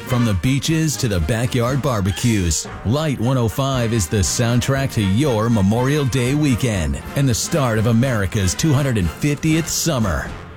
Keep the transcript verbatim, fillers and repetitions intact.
From the beaches to the backyard barbecues, Light one oh five is the soundtrack to your Memorial Day weekend and the start of America's two hundred fiftieth summer.